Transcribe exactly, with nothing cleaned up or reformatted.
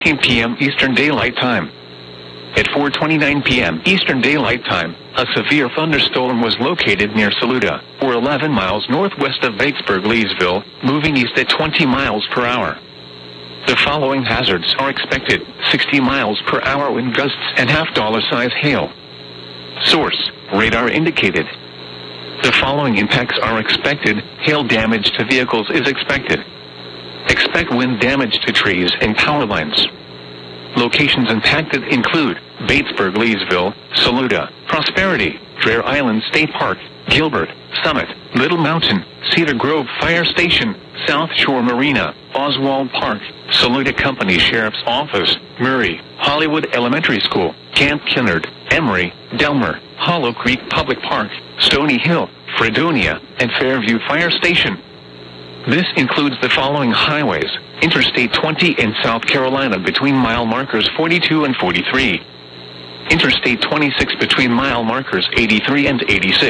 p m Eastern Daylight Time. At four twenty-nine p m Eastern Daylight Time, a severe thunderstorm was located near Saluda, or eleven miles northwest of Batesburg-Leesville, moving east at twenty miles per hour. The following hazards are expected: sixty miles per hour wind gusts and half-dollar size hail. Source: radar indicated. The following impacts are expected: hail damage to vehicles is expected. Expect wind damage to trees and power lines. Locations impacted include Batesburg-Leesville, Saluda, Prosperity, Dreher Island State Park, Gilbert, Summit, Little Mountain, Cedar Grove Fire Station, South Shore Marina, Oswald Park, Saluda Company Sheriff's Office, Murray, Hollywood Elementary School, Camp Kinnard, Emory, Delmer, Hollow Creek Public Park, Stony Hill, Fredonia, and Fairview Fire Station. This includes the following highways: Interstate twenty in South Carolina between mile markers forty-two and forty-three. Interstate twenty-six between mile markers eighty-three and eighty-six.